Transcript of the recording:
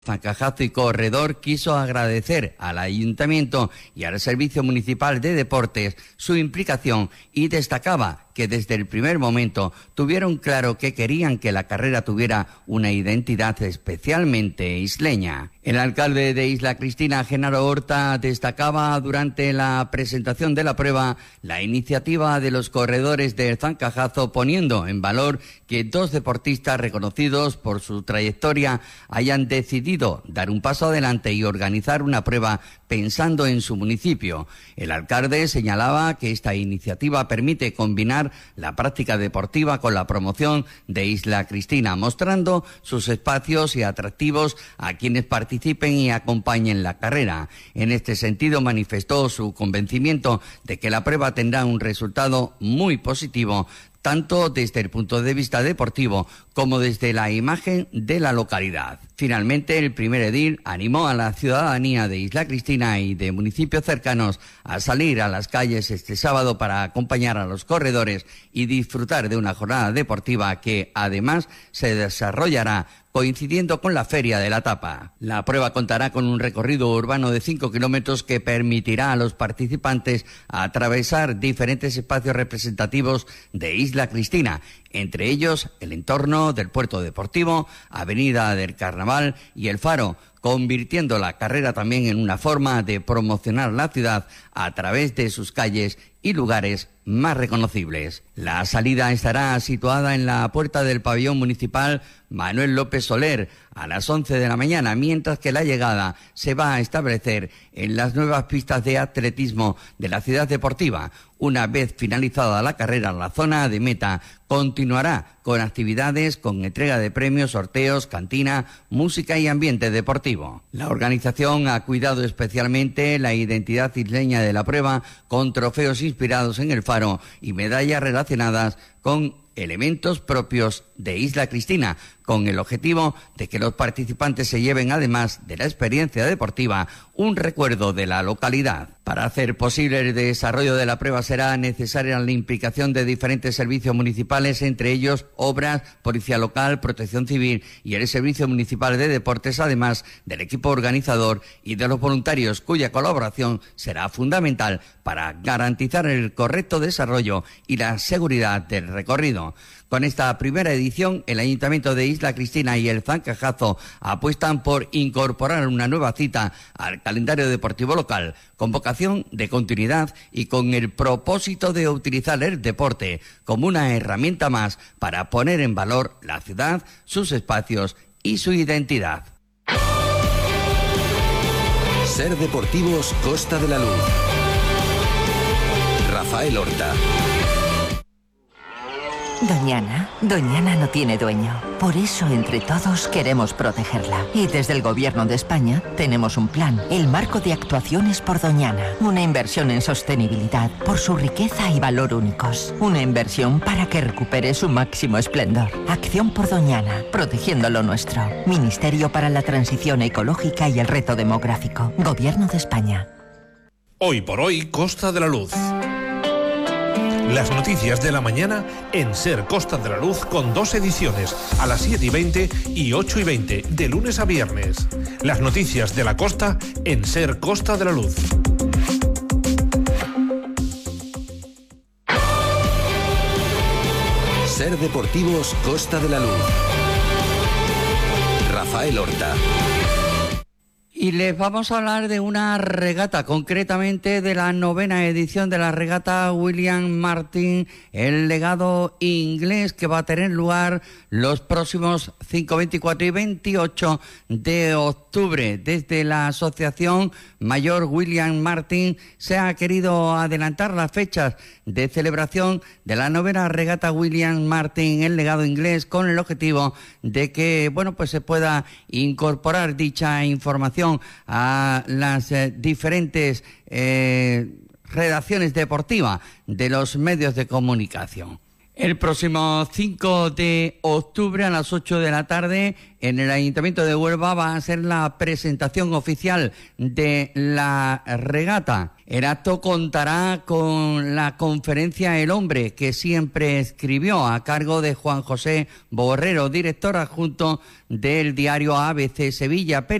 Zancajazo y Corredor quiso agradecer al Ayuntamiento y al Servicio Municipal de Deportes su implicación y destacaba que desde el primer momento tuvieron claro que querían que la carrera tuviera una identidad especialmente isleña. El alcalde de Isla Cristina, Genaro Horta, destacaba durante la presentación de la prueba la iniciativa de los corredores de Zancajazo, poniendo en valor que dos deportistas reconocidos por su trayectoria hayan decidido dar un paso adelante y organizar una prueba pensando en su municipio. El alcalde señalaba que esta iniciativa permite combinar la práctica deportiva con la promoción de Isla Cristina, mostrando sus espacios y atractivos a quienes participen y acompañen la carrera. En este sentido, manifestó su convencimiento de que la prueba tendrá un resultado muy positivo, tanto desde el punto de vista deportivo como desde la imagen de la localidad. Finalmente, el primer edil animó a la ciudadanía de Isla Cristina y de municipios cercanos a salir a las calles este sábado para acompañar a los corredores y disfrutar de una jornada deportiva que, además, se desarrollará coincidiendo con la Feria de la Tapa. La prueba contará con un recorrido urbano de 5 kilómetros que permitirá a los participantes atravesar diferentes espacios representativos de Isla Cristina, entre ellos el entorno del puerto deportivo, Avenida del Carnaval y el Faro, convirtiendo la carrera también en una forma de promocionar la ciudad a través de sus calles y lugares más reconocibles. La salida estará situada en la puerta del pabellón municipal Manuel López Soler a las 11 de la mañana, mientras que la llegada se va a establecer en las nuevas pistas de atletismo de la ciudad deportiva. Una vez finalizada la carrera, la zona de meta continuará con actividades con entrega de premios, sorteos, cantina, música y ambiente deportivo. La organización ha cuidado especialmente la identidad isleña de la prueba, con trofeos inspirados en el Faro y medallas relacionadas con elementos propios de Isla Cristina, con el objetivo de que los participantes se lleven, además de la experiencia deportiva, un recuerdo de la localidad. Para hacer posible el desarrollo de la prueba será necesaria la implicación de diferentes servicios municipales, entre ellos obras, policía local, protección civil y el Servicio Municipal de Deportes, además del equipo organizador y de los voluntarios, cuya colaboración será fundamental para garantizar el correcto desarrollo y la seguridad del recorrido. Con esta primera edición, el Ayuntamiento de Isla Cristina y el Zancajazo apuestan por incorporar una nueva cita al calendario deportivo local, con vocación de continuidad y con el propósito de utilizar el deporte como una herramienta más para poner en valor la ciudad, sus espacios y su identidad. Ser Deportivos Costa de la Luz. Rafael Horta. Doñana no tiene dueño. Por eso, entre todos, queremos protegerla. Y desde el Gobierno de España tenemos un plan, el Marco de Actuaciones por Doñana. Una inversión en sostenibilidad por su riqueza y valor únicos. Una inversión para que recupere su máximo esplendor. Acción por Doñana, protegiendo lo nuestro. Ministerio para la Transición Ecológica y el Reto Demográfico. Gobierno de España. Hoy por hoy, Costa de la Luz. Las noticias de la mañana en Ser Costa de la Luz, con 2 ediciones, a las 7:20 y 8:20, de lunes a viernes. Las noticias de la costa en Ser Costa de la Luz. Ser Deportivos Costa de la Luz. Rafael Horta. Y les vamos a hablar de una regata, concretamente de la 9ª edición de la regata William Martin, el legado inglés, que va a tener lugar los próximos 5, 24 y 28 de octubre. Desde la Asociación Mayor William Martin se ha querido adelantar las fechas de celebración de la 9ª regata William Martin, el legado inglés, con el objetivo de que, pues se pueda incorporar dicha información a las diferentes redacciones deportivas de los medios de comunicación. El próximo 5 de octubre a las 8 de la tarde en el Ayuntamiento de Huelva va a ser la presentación oficial de la regata. El acto contará con la conferencia El Hombre, que siempre escribió, a cargo de Juan José Borrero, director adjunto del diario ABC Sevilla.